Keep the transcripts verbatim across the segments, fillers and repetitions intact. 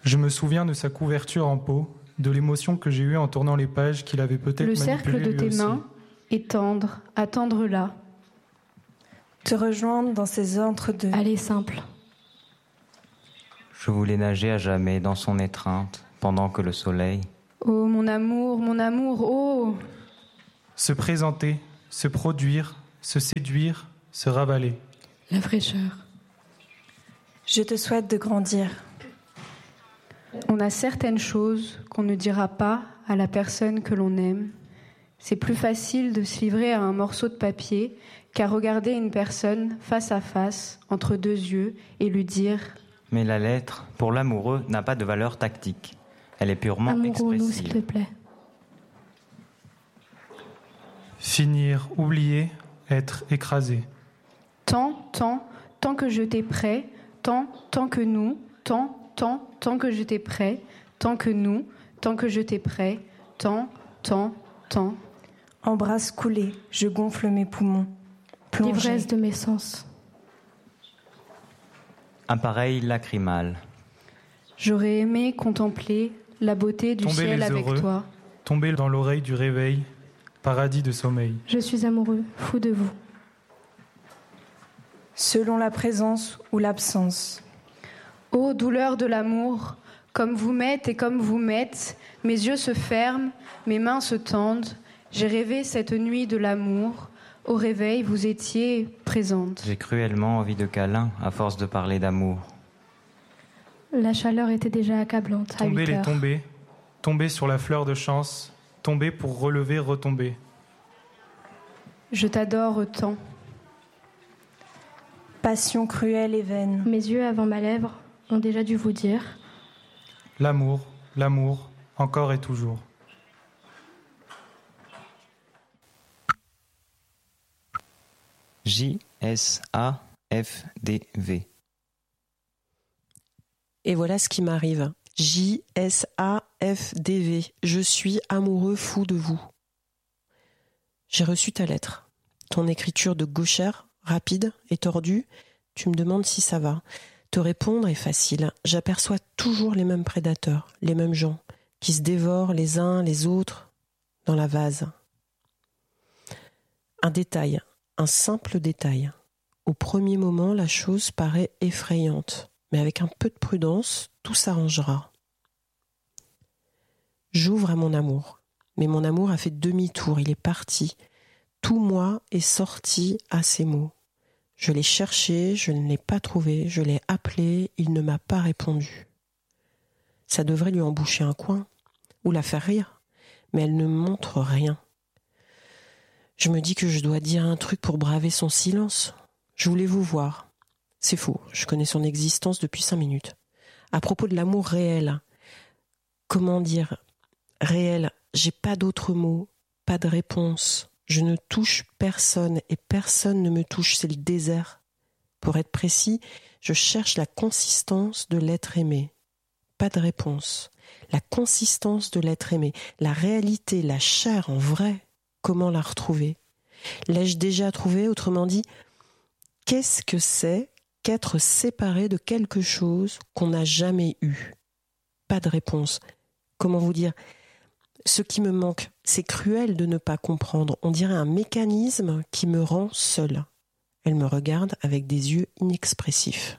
Je me souviens de sa couverture en peau, de l'émotion que j'ai eue en tournant les pages qu'il avait peut-être Le manipulées cercle de lui tes aussi. mains est tendre, attendre là. Te rejoindre dans ces entre-deux. Aller simple. Je voulais nager à jamais dans son étreinte, pendant que le soleil... Oh mon amour, mon amour, oh! Se présenter, se produire, se séduire, se ravaler. La fraîcheur. Je te souhaite de grandir. On a certaines choses qu'on ne dira pas à la personne que l'on aime. C'est plus facile de se livrer à un morceau de papier qu'à regarder une personne face à face, entre deux yeux, et lui dire « Mais la lettre, pour l'amoureux, n'a pas de valeur tactique. Elle est purement Amoureux-nous, expressive. s'il te plaît. » Finir, oublier, être écrasé. Tant, tant, tant que je t'ai prêt, tant, tant que nous, tant, tant, tant que je t'ai prêt, tant que nous, tant que je t'ai prêt, tant, tant, tant. Embrasse coulée, je gonfle mes poumons. Plongée. L'ivresse de mes sens. Appareil lacrymal. J'aurais aimé contempler la beauté du Tomber ciel les avec heureux. toi. Tomber dans l'oreille du réveil, paradis de sommeil. Je suis amoureux, fou de vous. Selon la présence ou l'absence. Ô douleur de l'amour, comme vous m'êtes et comme vous m'êtes, mes yeux se ferment, mes mains se tendent. J'ai rêvé cette nuit de l'amour. Au réveil, vous étiez présente. J'ai cruellement envie de câlin à force de parler d'amour. La chaleur était déjà accablante à Tomber huit les heures. tombés, tomber sur la fleur de chance, tomber pour relever, retomber. Je t'adore tant. Passion cruelle et vaine. Mes yeux avant ma lèvre ont déjà dû vous dire. L'amour, l'amour, encore et toujours. J S A F D V. Et voilà ce qui m'arrive. J S A F D V. Je suis amoureux fou de vous. J'ai reçu ta lettre. Ton écriture de gauchère, rapide et tordue, tu me demandes si ça va. Te répondre est facile. J'aperçois toujours les mêmes prédateurs, les mêmes gens, qui se dévorent les uns les autres dans la vase. Un détail, un simple détail. Au premier moment, la chose paraît effrayante, mais avec un peu de prudence, tout s'arrangera. J'ouvre à mon amour, mais mon amour a fait demi-tour, il est parti. Tout moi est sorti à ces mots. Je l'ai cherché, je ne l'ai pas trouvé, je l'ai appelé, il ne m'a pas répondu. Ça devrait lui emboucher un coin, ou la faire rire, mais elle ne montre rien. Je me dis que je dois dire un truc pour braver son silence. Je voulais vous voir. C'est faux, je connais son existence depuis cinq minutes. À propos de l'amour réel, comment dire réel, j'ai pas d'autres mots, pas de réponse. Je ne touche personne et personne ne me touche, c'est le désert. Pour être précis, je cherche la consistance de l'être aimé. Pas de réponse. La consistance de l'être aimé, la réalité, la chair en vrai, comment la retrouver ? L'ai-je déjà trouvée, autrement dit, qu'est-ce que c'est qu'être séparé de quelque chose qu'on n'a jamais eu ? Pas de réponse. Comment vous dire ? Ce qui me manque, c'est cruel de ne pas comprendre. On dirait un mécanisme qui me rend seule. Elle me regarde avec des yeux inexpressifs.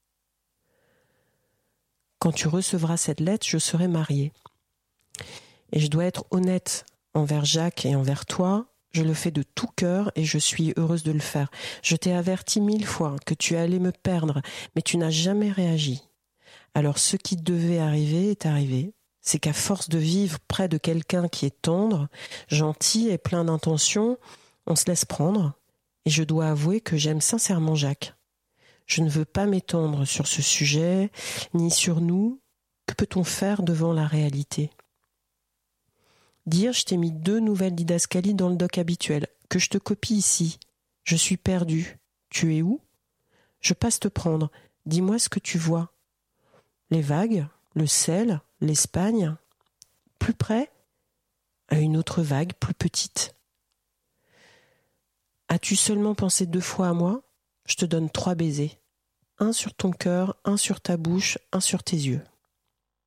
Quand tu recevras cette lettre, je serai mariée. Et je dois être honnête envers Jacques et envers toi. Je le fais de tout cœur et je suis heureuse de le faire. Je t'ai averti mille fois que tu allais me perdre, mais tu n'as jamais réagi. Alors ce qui devait arriver est arrivé. C'est qu'à force de vivre près de quelqu'un qui est tendre, gentil et plein d'intentions, on se laisse prendre. Et je dois avouer que j'aime sincèrement Jacques. Je ne veux pas m'étendre sur ce sujet, ni sur nous. Que peut-on faire devant la réalité ? Dire, je t'ai mis deux nouvelles didascalies dans le doc habituel, que je te copie ici. Je suis perdu. Tu es où ? Je passe te prendre. Dis-moi ce que tu vois. Les vagues, le sel, l'Espagne. Plus près, à une autre vague plus petite. As-tu seulement pensé deux fois à moi ? Je te donne trois baisers. Un sur ton cœur, un sur ta bouche, un sur tes yeux.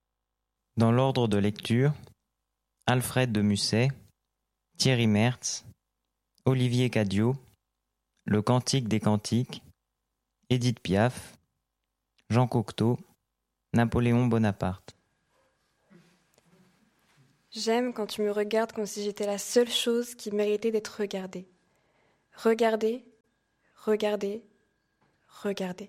Dans l'ordre de lecture, Alfred de Musset, Thierry Mertz, Olivier Cadiot, Le Cantique des Cantiques, Édith Piaf, Jean Cocteau, Napoléon Bonaparte. J'aime quand tu me regardes comme si j'étais la seule chose qui méritait d'être regardée. Regarder, regarder, regarder.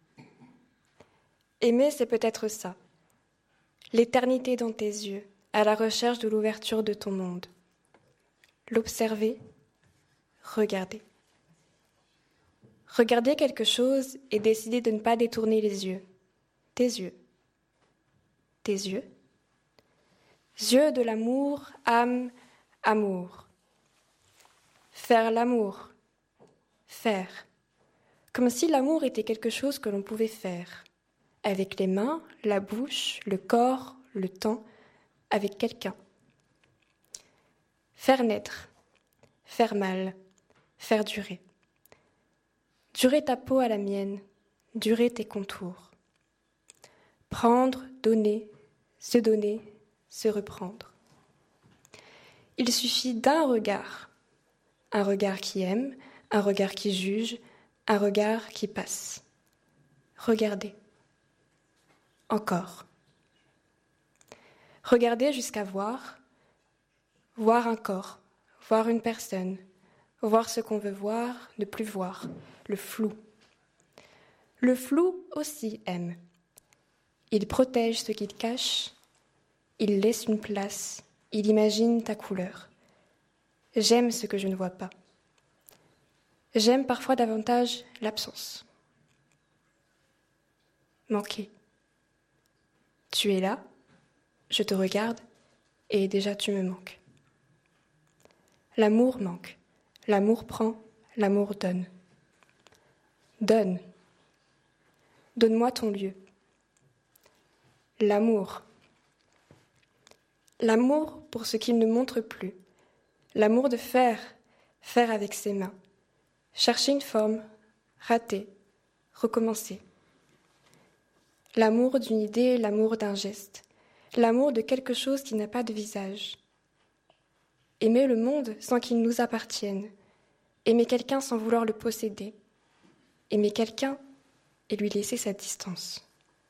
Aimer, c'est peut-être ça. L'éternité dans tes yeux, à la recherche de l'ouverture de ton monde. L'observer, regarder. Regarder quelque chose et décider de ne pas détourner les yeux. Tes yeux. Tes yeux. Yeux de l'amour, âme, amour. Faire l'amour. Faire. Comme si l'amour était quelque chose que l'on pouvait faire. Avec les mains, la bouche, le corps, le temps, avec quelqu'un. Faire naître. Faire mal. Faire durer. Durer ta peau à la mienne. Durer tes contours. Prendre, donner, se donner, se reprendre. Il suffit d'un regard. Un regard qui aime, un regard qui juge, un regard qui passe. Regardez. Encore. Regarder jusqu'à voir. Voir un corps, voir une personne, voir ce qu'on veut voir, ne plus voir, le flou. Le flou aussi aime. Il protège ce qu'il cache, il laisse une place, il imagine ta couleur. J'aime ce que je ne vois pas. J'aime parfois davantage l'absence. Manquer. Tu es là, je te regarde, et déjà tu me manques. L'amour manque, l'amour prend, l'amour donne. Donne. Donne-moi ton lieu. L'amour. L'amour pour ce qu'il ne montre plus. L'amour de faire, faire avec ses mains. Chercher une forme, rater, recommencer. L'amour d'une idée, l'amour d'un geste. L'amour de quelque chose qui n'a pas de visage. Aimer le monde sans qu'il nous appartienne. Aimer quelqu'un sans vouloir le posséder. Aimer quelqu'un et lui laisser sa distance.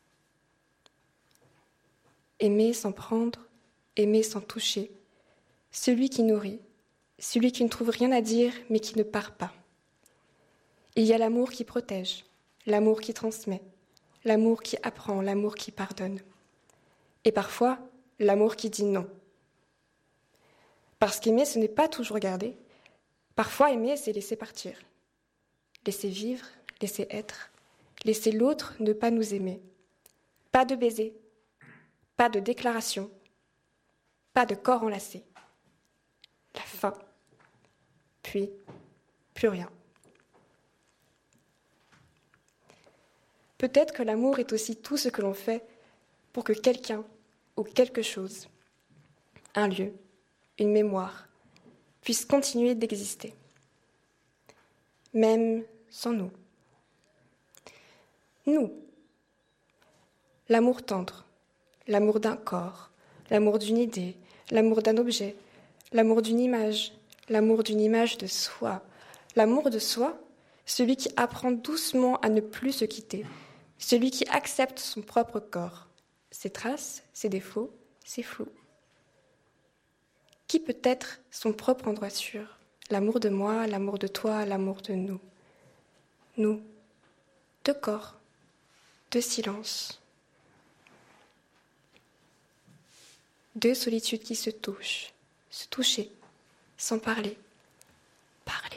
Aimer sans prendre, aimer sans toucher. Celui qui nourrit, celui qui ne trouve rien à dire mais qui ne part pas. Il y a l'amour qui protège, l'amour qui transmet, l'amour qui apprend, l'amour qui pardonne. Et parfois, l'amour qui dit non. Parce qu'aimer, ce n'est pas toujours garder. Parfois, aimer, c'est laisser partir. Laisser vivre, laisser être, laisser l'autre ne pas nous aimer. Pas de baiser, pas de déclaration, pas de corps enlacé. La fin, puis plus rien. Peut-être que l'amour est aussi tout ce que l'on fait pour que quelqu'un ou quelque chose, un lieu, une mémoire, puisse continuer d'exister, même sans nous. Nous, l'amour tendre, l'amour d'un corps, l'amour d'une idée, l'amour d'un objet, l'amour d'une image, l'amour d'une image de soi, l'amour de soi, celui qui apprend doucement à ne plus se quitter, celui qui accepte son propre corps, ses traces, ses défauts, ses flous. Qui peut être son propre endroit sûr? L'amour de moi, l'amour de toi, l'amour de nous. Nous, deux corps, deux silences. Deux solitudes qui se touchent, se toucher, sans parler, parler,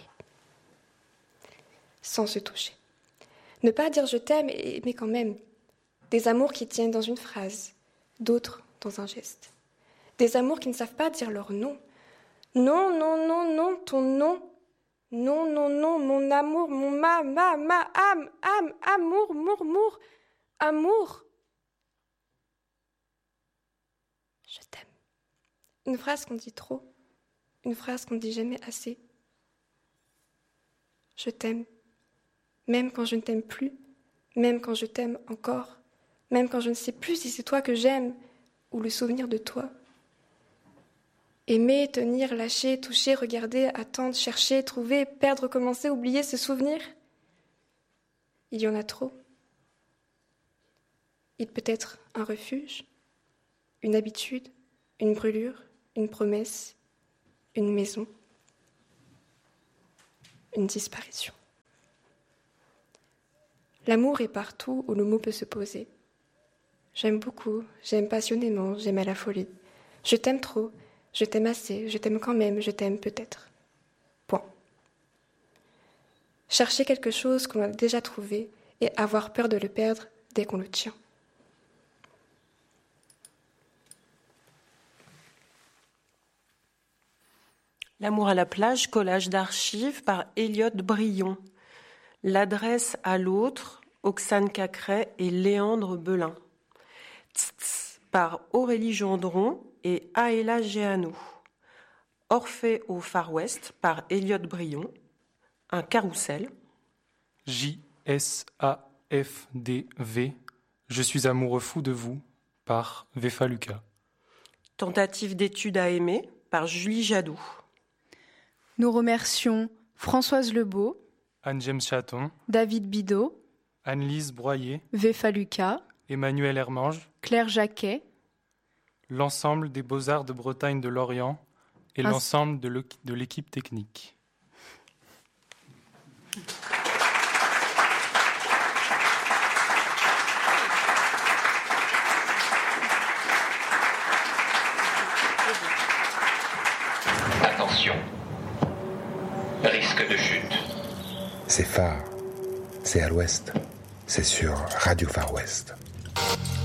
sans se toucher. Ne pas dire je t'aime, mais quand même. Des amours qui tiennent dans une phrase, d'autres dans un geste. Des amours qui ne savent pas dire leur nom. Non, non, non, non, ton nom. Non, non, non, mon amour, mon ma, ma, ma, âme, âme, amour, murmure, amour. Je t'aime. Une phrase qu'on dit trop, une phrase qu'on ne dit jamais assez. Je t'aime, même quand je ne t'aime plus, même quand je t'aime encore, même quand je ne sais plus si c'est toi que j'aime ou le souvenir de toi. Aimer, tenir, lâcher, toucher, regarder, attendre, chercher, trouver, perdre, recommencer, oublier, se souvenir. Il y en a trop. Il peut être un refuge, une habitude, une brûlure, une promesse, une maison, une disparition. L'amour est partout où le mot peut se poser. J'aime beaucoup, j'aime passionnément, j'aime à la folie. Je t'aime trop, je t'aime assez, je t'aime quand même, je t'aime peut-être. Point. Chercher quelque chose qu'on a déjà trouvé et avoir peur de le perdre dès qu'on le tient. L'amour à la plage, collage d'archives par Elliot Brion. L'adresse à l'autre, Oxane Cacret et Léandre Belin. Tz, par Aurélie Gendron et Aëla Géano. Orphée au Far West par Elliot Brion. Un carrousel. J S A F D V. Je suis amoureux fou de vous par Vefa Lucas. Tentative d'étude à aimer par Julie Jadot. Nous remercions Françoise Lebeau, Anne-James Chaton, David Bidot, Anne-Lise Broyer, Vefa Lucas, Emmanuel Hermange, Claire Jacquet, l'ensemble des Beaux-Arts de Bretagne de Lorient et Un... l'ensemble de, de l'équipe technique. Attention, risque de chute. C'est phare, c'est à l'ouest, c'est sur Radio Far West.